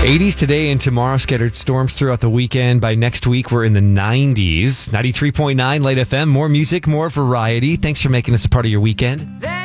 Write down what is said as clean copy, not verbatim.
80s today and tomorrow, scattered storms throughout the weekend. By next week, we're in the 90s. 93.9 Light FM. More music, more variety. Thanks for making this a part of your weekend.